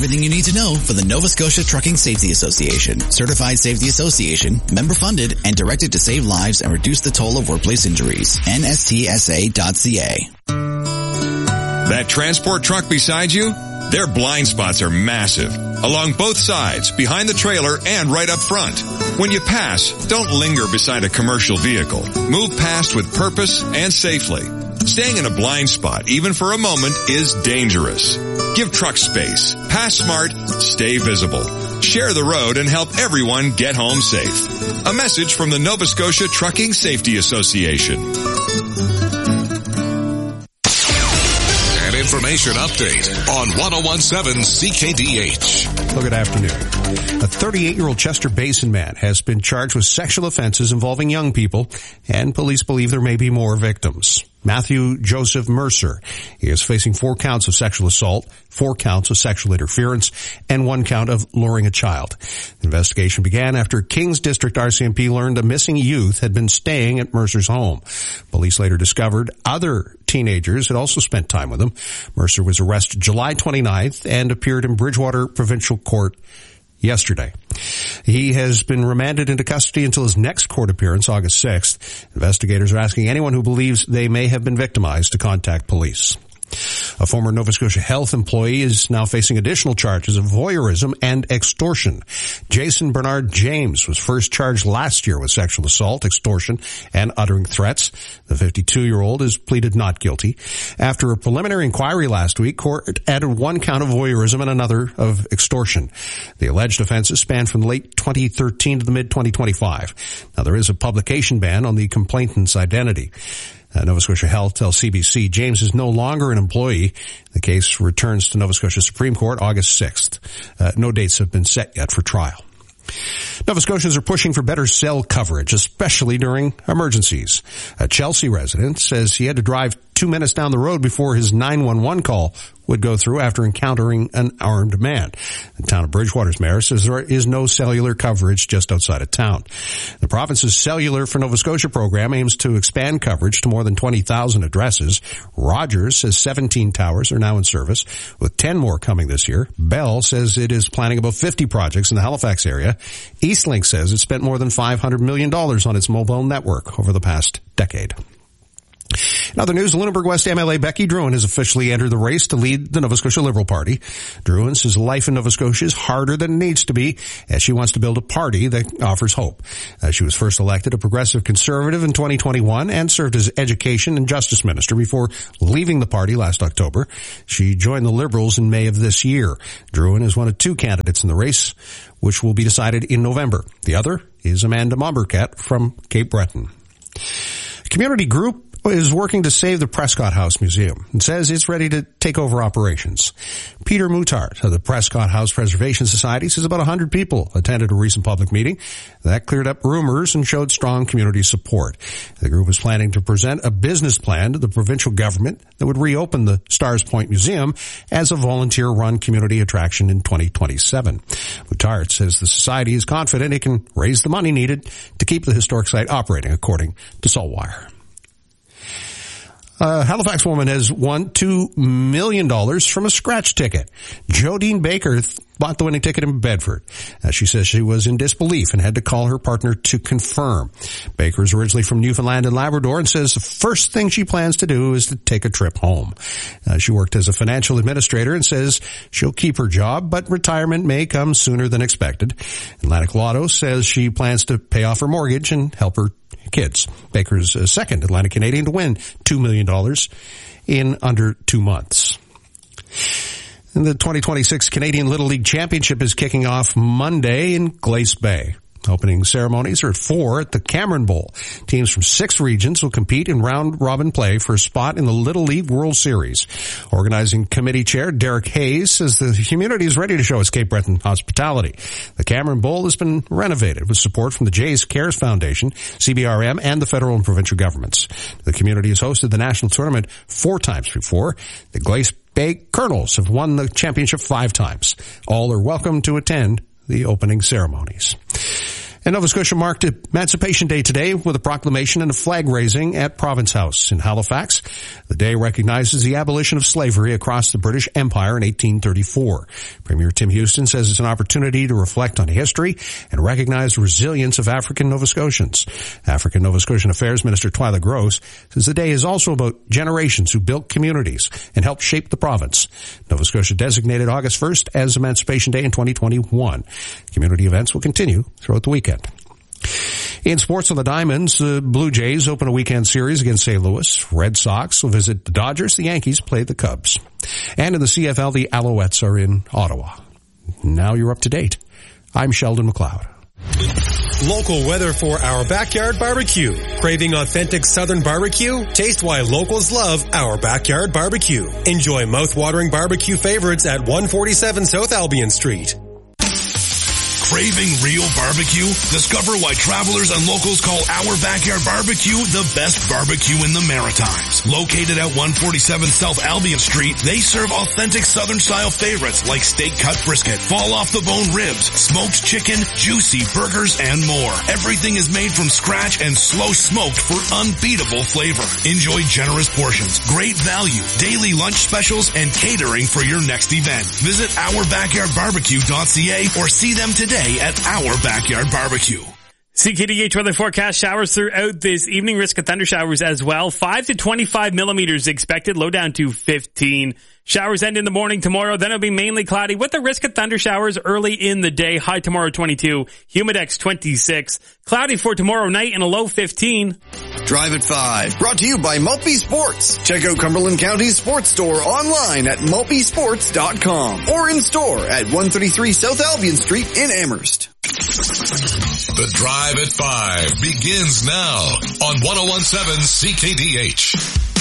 Everything you need to know for the Nova Scotia Trucking Safety Association. Certified Safety Association, member funded and directed to save lives and reduce the toll of workplace injuries. NSTSA.ca. That transport truck beside you? Their blind spots are massive. Along both sides, behind the trailer, and right up front. When you pass, don't linger beside a commercial vehicle. Move past with purpose and safely. Staying in a blind spot, even for a moment, is dangerous. Give trucks space. Pass smart. Stay visible. Share the road and help everyone get home safe. A message from the Nova Scotia Trucking Safety Association. Information update on 1017 CKDH. Well, good afternoon. A 38-year-old Chester Basin man has been charged with sexual offenses involving young people, and police believe there may be more victims. Matthew Joseph Mercer. He is facing 4 counts of sexual assault, 4 counts of sexual interference, and 1 count of luring a child. The investigation began after Kings District RCMP learned a missing youth had been staying at Mercer's home. Police later discovered other teenagers had also spent time with him. Mercer was arrested July 29th and appeared in Bridgewater Provincial Court yesterday. He has been remanded into custody until his next court appearance, August 6th. Investigators are asking anyone who believes they may have been victimized to contact police. A former Nova Scotia Health employee is now facing additional charges of voyeurism and extortion. Jason Bernard James was first charged last year with sexual assault, extortion, and uttering threats. The 52-year-old has pleaded not guilty. After a preliminary inquiry last week, court added 1 count of voyeurism and another of extortion. The alleged offenses span from late 2013 to the mid-2025. Now, there is a publication ban on the complainant's identity. Nova Scotia Health tells CBC James is no longer an employee. The case returns to Nova Scotia Supreme Court August 6th. No dates have been set yet for trial. Nova Scotians are pushing for better cell coverage, especially during emergencies. A Chelsea resident says he had to drive 2 minutes down the road before his 911 call would go through after encountering an armed man. The town of Bridgewater's mayor says there is no cellular coverage just outside of town. The province's Cellular for Nova Scotia program aims to expand coverage to more than 20,000 addresses. Rogers says 17 towers are now in service, with 10 more coming this year. Bell says it is planning about 50 projects in the Halifax area. Eastlink says it spent more than $500 million on its mobile network over the past decade. In other news, Lunenburg West MLA Becky Drouin has officially entered the race to lead the Nova Scotia Liberal Party. Drouin says life in Nova Scotia is harder than it needs to be, as she wants to build a party that offers hope. She was first elected a Progressive Conservative in 2021 and served as Education and Justice Minister before leaving the party last October. She joined the Liberals in May of this year. Drouin is one of 2 candidates in the race, which will be decided in November. The other is Amanda Mombercat from Cape Breton. A community group is working to save the Prescott House Museum and says it's ready to take over operations. Peter Muttart of the Prescott House Preservation Society says about 100 people attended a recent public meeting. That cleared up rumors and showed strong community support. The group is planning to present a business plan to the provincial government that would reopen the Stars Point Museum as a volunteer-run community attraction in 2027. Muttart says the society is confident it can raise the money needed to keep the historic site operating, according to Saltwire. A Halifax woman has won $2 million from a scratch ticket. Jodine Baker bought the winning ticket in Bedford. She says she was in disbelief and had to call her partner to confirm. Baker is originally from Newfoundland and Labrador and says the first thing she plans to do is to take a trip home. She worked as a financial administrator and says she'll keep her job, but retirement may come sooner than expected. Atlantic Lotto says she plans to pay off her mortgage and help her kids. Baker's second Atlantic Canadian to win $2 million in under 2 months. And the 2026 Canadian Little League Championship is kicking off Monday in Glace Bay. Opening ceremonies are at 4 at the Cameron Bowl. Teams from 6 regions will compete in round-robin play for a spot in the Little League World Series. Organizing committee chair Derek Hayes says the community is ready to show its Cape Breton hospitality. The Cameron Bowl has been renovated with support from the Jays Cares Foundation, CBRM, and the federal and provincial governments. The community has hosted the national tournament 4 times before. The Glace Bay Colonels have won the championship 5 times. All are welcome to attend the opening ceremonies. And Nova Scotia marked Emancipation Day today with a proclamation and a flag raising at Province House in Halifax. The day recognizes the abolition of slavery across the British Empire in 1834. Premier Tim Houston says it's an opportunity to reflect on history and recognize the resilience of African Nova Scotians. African Nova Scotian Affairs Minister Twyla Gross says the day is also about generations who built communities and helped shape the province. Nova Scotia designated August 1st as Emancipation Day in 2021. Community events will continue throughout the weekend. In sports on the Diamonds, the Blue Jays open a weekend series against St. Louis. Red Sox will visit the Dodgers. The Yankees play the Cubs. And in the CFL, the Alouettes are in Ottawa. Now you're up to date. I'm Sheldon McLeod. Local weather for Our Backyard Barbecue. Craving authentic Southern barbecue? Taste why locals love Our Backyard Barbecue. Enjoy mouth-watering barbecue favorites at 147 South Albion Street. Craving real barbecue? Discover why travelers and locals call Our Backyard Barbecue the best barbecue in the Maritimes. Located at 147 South Albion Street, they serve authentic Southern-style favorites like steak-cut brisket, fall-off-the-bone ribs, smoked chicken, juicy burgers, and more. Everything is made from scratch and slow-smoked for unbeatable flavor. Enjoy generous portions, great value, daily lunch specials, and catering for your next event. Visit ourbackyardbarbecue.ca or see them today at Our Backyard Barbecue. CKDH weather forecast: showers throughout this evening. Risk of thunder showers as well. 5 to 25 millimeters expected. Low down to 15. Showers end in the morning tomorrow. Then it'll be mainly cloudy with the risk of thunder showers early in the day. High tomorrow 22. Humidex 26. Cloudy for tomorrow night and a low 15. Drive at 5. Brought to you by Maltby Sports. Check out Cumberland County's sports store online at maltbysports.com or in store at 133 South Albion Street in Amherst. The Drive at 5 begins now on 101.7 CKDH.